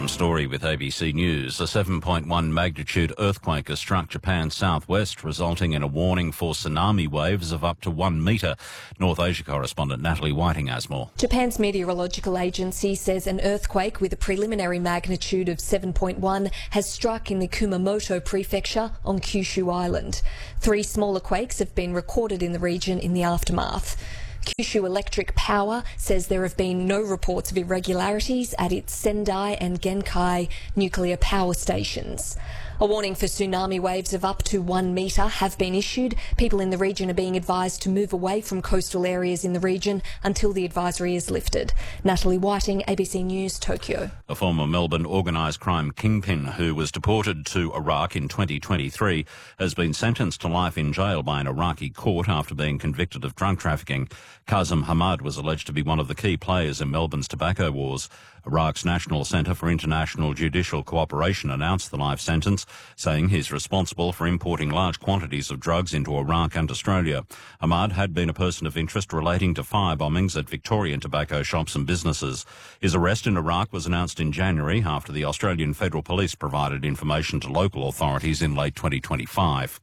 Adam Story with ABC News. A 7.1 magnitude earthquake has struck Japan's southwest, resulting in a warning for tsunami waves of up to 1 metre. North Asia correspondent Natalie Whiting has more. Japan's meteorological agency says an earthquake with a preliminary magnitude of 7.1 has struck in the Kumamoto prefecture on Kyushu Island. 3 smaller quakes have been recorded in the region in the aftermath. Kyushu Electric Power says there have been no reports of irregularities at its Sendai and Genkai nuclear power stations. A warning for tsunami waves of up to 1 metre have been issued. People in the region are being advised to move away from coastal areas in the region until the advisory is lifted. Natalie Whiting, ABC News, Tokyo. A former Melbourne organised crime kingpin who was deported to Iraq in 2023 has been sentenced to life in jail by an Iraqi court after being convicted of drug trafficking. Kazem Hamad was alleged to be one of the key players in Melbourne's tobacco wars. Iraq's National Centre for International Judicial Cooperation announced the life sentence, saying he's responsible for importing large quantities of drugs into Iraq and Australia. Ahmad had been a person of interest relating to fire bombings at Victorian tobacco shops and businesses. His arrest in Iraq was announced in January after the Australian Federal Police provided information to local authorities in late 2025.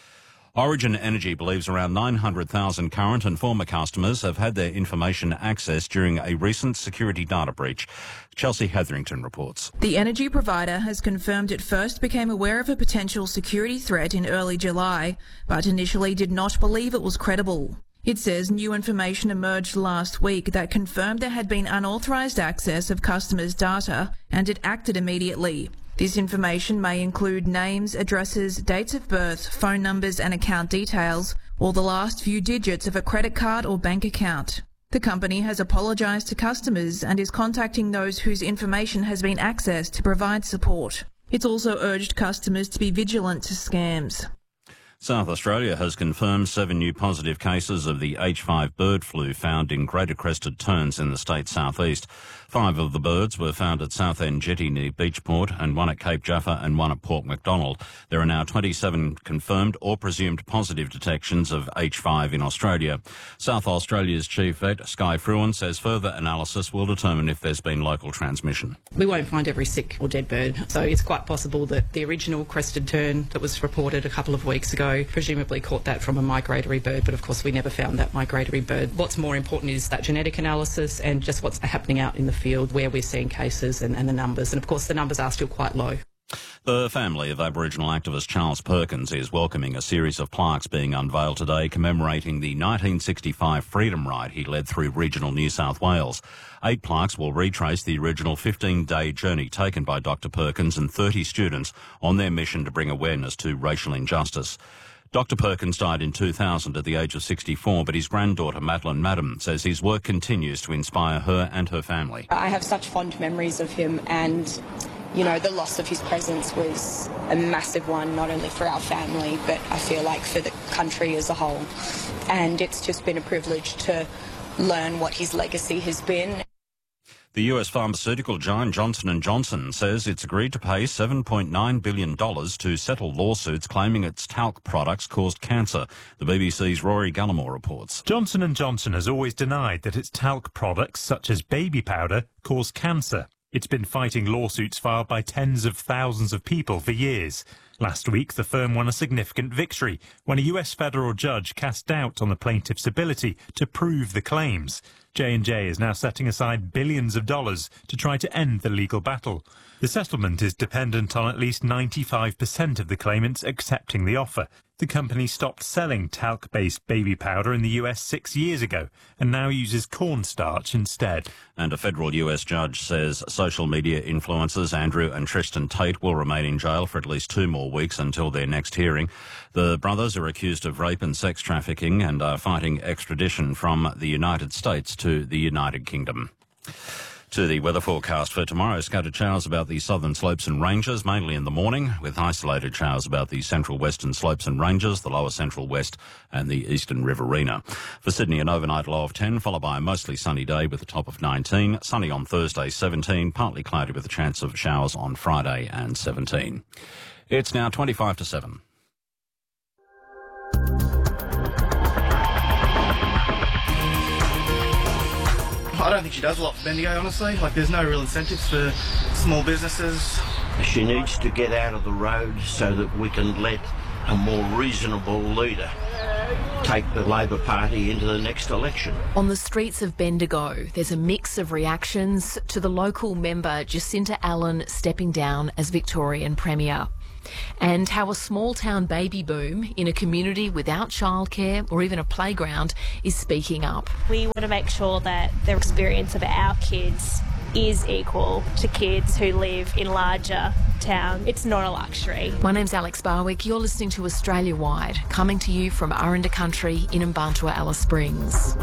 Origin Energy believes around 900,000 current and former customers have had their information accessed during a recent security data breach. Chelsea Hetherington reports. The energy provider has confirmed it first became aware of a potential security threat in early July, but initially did not believe it was credible. It says new information emerged last week that confirmed there had been unauthorised access of customers' data, and it acted immediately. This information may include names, addresses, dates of birth, phone numbers and account details, or the last few digits of a credit card or bank account. The company has apologised to customers and is contacting those whose information has been accessed to provide support. It's also urged customers to be vigilant to scams. South Australia has confirmed 7 new positive cases of the H5 bird flu found in greater crested terns in the state's southeast. 5 of the birds were found at Southend Jetty near Beachport, and 1 at Cape Jaffa and 1 at Port Macdonald. There are now 27 confirmed or presumed positive detections of H5 in Australia. South Australia's chief vet, Sky Fruin, says further analysis will determine if there's been local transmission. We won't find every sick or dead bird, so it's quite possible that the original crested tern that was reported a couple of weeks ago presumably caught that from a migratory bird, but of course we never found that migratory bird. What's more important is that genetic analysis and just what's happening out in the field where we're seeing cases and the numbers, and of course the numbers are still quite low. The family of Aboriginal activist Charles Perkins is welcoming a series of plaques being unveiled today commemorating the 1965 freedom ride he led through regional New South Wales. 8 plaques will retrace the original 15-day journey taken by Dr Perkins and 30 students on their mission to bring awareness to racial injustice. Dr Perkins died in 2000 at the age of 64, but his granddaughter, Madeline Madam, says his work continues to inspire her and her family. I have such fond memories of him, and, you know, the loss of his presence was a massive one, not only for our family, but I feel like for the country as a whole. And it's just been a privilege to learn what his legacy has been. The US pharmaceutical giant Johnson & Johnson says it's agreed to pay $7.9 billion to settle lawsuits claiming its talc products caused cancer. The BBC's Rory Gallimore reports. Johnson & Johnson has always denied that its talc products, such as baby powder, cause cancer. It's been fighting lawsuits filed by tens of thousands of people for years. Last week, the firm won a significant victory when a US federal judge cast doubt on the plaintiff's ability to prove the claims. J&J is now setting aside billions of dollars to try to end the legal battle. The settlement is dependent on at least 95% of the claimants accepting the offer. The company stopped selling talc-based baby powder in the US 6 years ago and now uses cornstarch instead. And a federal US judge says social media influencers Andrew and Tristan Tate will remain in jail for at least 2 more weeks until their next hearing. The brothers are accused of rape and sex trafficking and are fighting extradition from the United States to the United Kingdom. To the weather forecast for tomorrow, scattered showers about the southern slopes and ranges, mainly in the morning, with isolated showers about the central western slopes and ranges, the lower central west and the eastern riverina. For Sydney, an overnight low of 10, followed by a mostly sunny day with a top of 19. Sunny on Thursday, 17, partly cloudy with a chance of showers on Friday and 17. It's now 25 to 7. I don't think she does a lot for Bendigo, honestly. Like, there's no real incentives for small businesses. She needs to get out of the road so that we can let a more reasonable leader take the Labor Party into the next election. On the streets of Bendigo, there's a mix of reactions to the local member Jacinta Allan stepping down as Victorian Premier, and how a small-town baby boom in a community without childcare or even a playground is speaking up. We want to make sure that the experience of our kids is equal to kids who live in larger towns. It's not a luxury. My name's Alex Barwick. You're listening to Australia Wide, coming to you from Aranda Country in Mbantua, Alice Springs.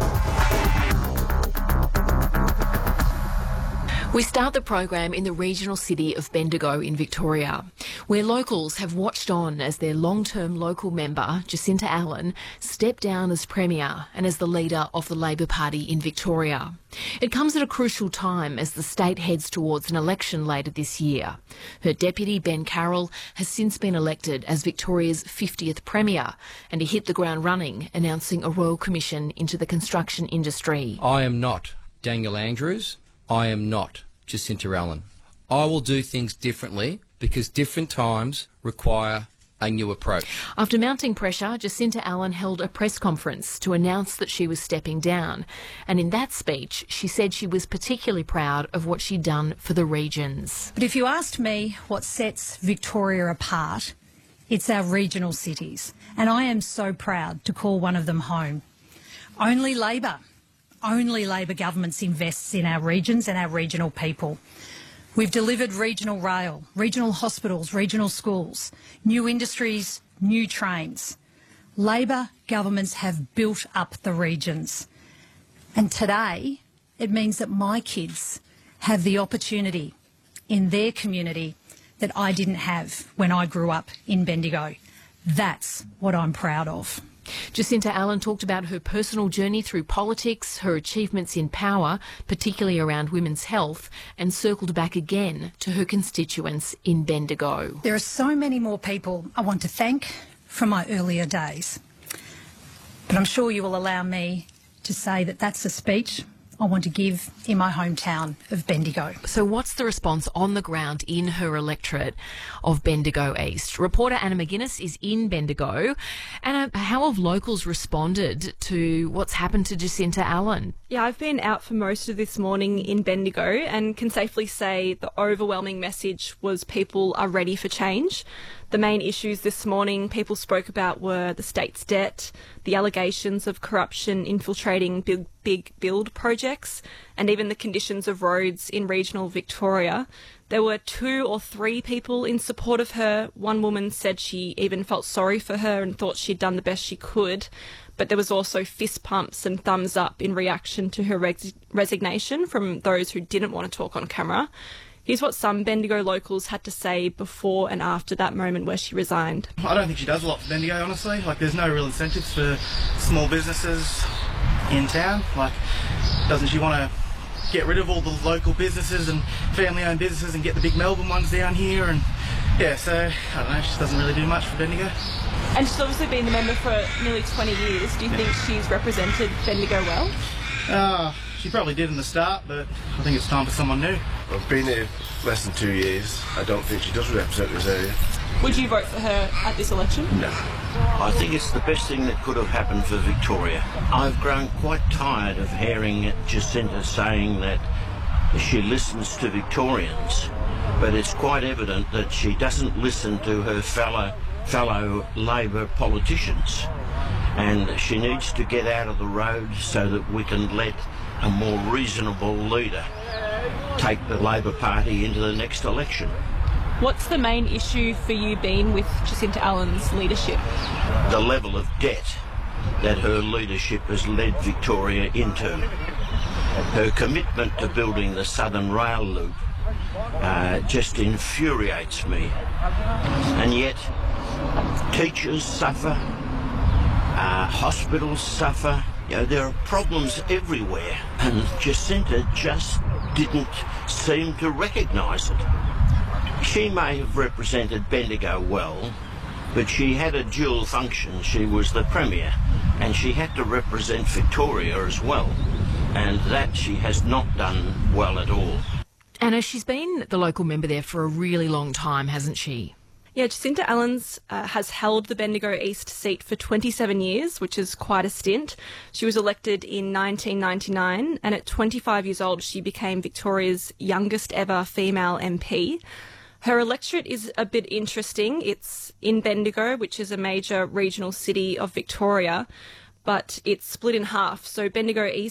We start the program in the regional city of Bendigo in Victoria, where locals have watched on as their long-term local member, Jacinta Allan, stepped down as Premier and as the leader of the Labor Party in Victoria. It comes at a crucial time as the state heads towards an election later this year. Her deputy, Ben Carroll, has since been elected as Victoria's 50th Premier, and he hit the ground running, announcing a Royal Commission into the construction industry. I am not Daniel Andrews. I am not Jacinta Allan. I will do things differently because different times require a new approach. After mounting pressure, Jacinta Allan held a press conference to announce that she was stepping down. And in that speech, she said she was particularly proud of what she'd done for the regions. But if you asked me what sets Victoria apart, it's our regional cities. And I am so proud to call one of them home. Only Labor governments invests in our regions and our regional people. We've delivered regional rail, regional hospitals, regional schools, new industries, new trains. Labor governments have built up the regions. And today, it means that my kids have the opportunity in their community that I didn't have when I grew up in Bendigo. That's what I'm proud of. Jacinta Allan talked about her personal journey through politics, her achievements in power, particularly around women's health, and circled back again to her constituents in Bendigo. There are so many more people I want to thank from my earlier days, but I'm sure you will allow me to say that that's a speech I want to give in my hometown of Bendigo. So what's the response on the ground in her electorate of Bendigo East? Reporter Anna McGuinness is in Bendigo. Anna, how have locals responded to what's happened to Jacinta Allan? Yeah, I've been out for most of this morning in Bendigo and can safely say the overwhelming message was people are ready for change. The main issues this morning people spoke about were the state's debt, the allegations of corruption infiltrating big build projects, and even the conditions of roads in regional Victoria. There were 2 or 3 people in support of her. One woman said she even felt sorry for her and thought she'd done the best she could. But there was also fist pumps and thumbs up in reaction to her resignation from those who didn't want to talk on camera. Here's what some Bendigo locals had to say before and after that moment where she resigned. I don't think she does a lot for Bendigo, honestly. Like, there's no real incentives for small businesses in town. Like, doesn't she want to get rid of all the local businesses and family-owned businesses and get the big Melbourne ones down here? And yeah, so I don't know, she doesn't really do much for Bendigo. And she's obviously been the member for nearly 20 years. Do you think she's represented Bendigo well? She probably did in the start, but I think it's time for someone new. I've been here less than 2 years. I don't think she does represent this area. Would you vote for her at this election? No. I think it's the best thing that could have happened for Victoria. I've grown quite tired of hearing Jacinta saying that she listens to Victorians, but it's quite evident that she doesn't listen to her fellow Labor politicians. And she needs to get out of the road so that we can let a more reasonable leader take the Labor Party into the next election. What's the main issue for you been with Jacinta Allan's leadership? The level of debt that her leadership has led Victoria into. Her commitment to building the Southern Rail Loop just infuriates me. And yet, teachers suffer, hospitals suffer. You know, there are problems everywhere, and Jacinta just didn't seem to recognise it. She may have represented Bendigo well, but she had a dual function. She was the Premier, and she had to represent Victoria as well. and that she has not done well at all. Anna, she's been the local member there for a really long time, hasn't she? Yeah, Jacinta Allens has held the Bendigo East seat for 27 years, which is quite a stint. She was elected in 1999, and at 25 years old, she became Victoria's youngest ever female MP. Her electorate is a bit interesting. It's in Bendigo, which is a major regional city of Victoria, but it's split in half. So Bendigo